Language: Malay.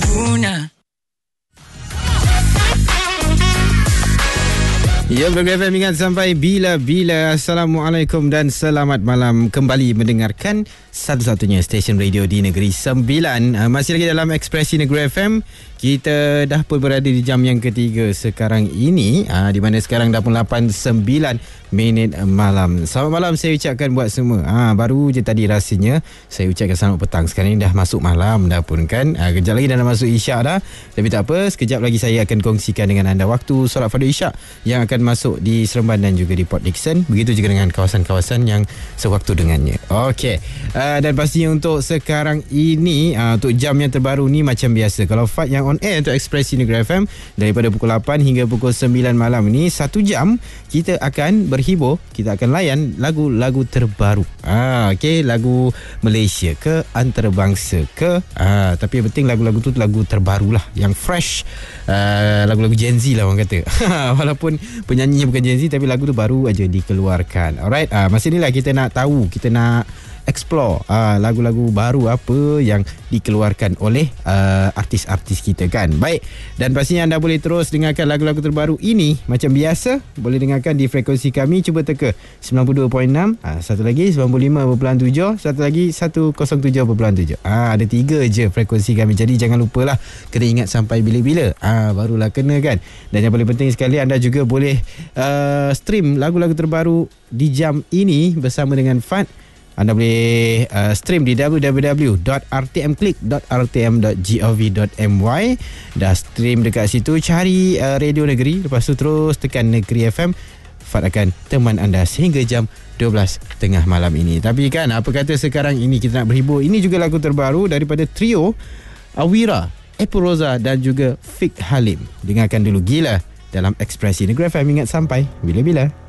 guna. Ya, Block FM ingat sampai bila-bila. Assalamualaikum dan selamat malam. Kembali mendengarkan satu-satunya stesen radio di Negeri Sembilan. Masih lagi dalam Ekspresi Negeri FM. Kita dah pun berada di jam yang ketiga sekarang ini, di mana sekarang dah pun 8.09 minit malam. Selamat malam saya ucapkan buat semua. Baru je tadi rasanya saya ucapkan selamat petang. Sekarang ni dah masuk malam dah pun kan. Kejap lagi dah nak masuk Isyak dah. Tapi tak apa, sekejap lagi saya akan kongsikan dengan anda waktu solat fardu Isyak yang akan masuk di Seremban dan juga di Port Dickson. Begitu juga dengan kawasan-kawasan yang sewaktu dengannya. Okey. Dan pastinya untuk sekarang ini, untuk jam yang terbaru ni macam biasa. Kalau Fat yang on air untuk Ekspresi Negeri FM daripada pukul 8 hingga pukul 9 malam ni, 1 jam kita akan berhibur, kita akan layan lagu-lagu terbaru. Okey, lagu Malaysia ke, antarabangsa ke, tapi yang penting lagu-lagu tu lagu terbaru lah, yang fresh, lagu-lagu Gen Z lah orang kata. Walaupun penyanyinya bukan Gen Z, tapi lagu tu baru aja dikeluarkan. Alright, masa ni lah kita nak tahu, kita nak explore lagu-lagu baru apa yang dikeluarkan oleh artis-artis kita kan. Baik, dan pastinya anda boleh terus dengarkan lagu-lagu terbaru ini macam biasa. Boleh dengarkan di frekuensi kami, cuba teka 92.6, satu lagi 95.7, satu lagi 107.7. Ada 3 je frekuensi kami. Jadi jangan lupalah, kena ingat sampai bila-bila barulah kena kan. Dan yang paling penting sekali, anda juga boleh stream lagu-lagu terbaru di jam ini bersama dengan Fat. Anda boleh stream di www.rtmclick.rtm.gov.my. Dah stream dekat situ, cari Radio Negeri, lepas tu terus tekan Negeri FM. Fat akan teman anda sehingga jam 12 tengah malam ini. Tapi kan, apa kata sekarang ini kita nak berhibur. Ini juga lagu terbaru daripada trio Awira, Apple Rosa dan juga Fik Halim. Dengarkan dulu Gila dalam Ekspresi Negeri FM. Ingat sampai bila-bila.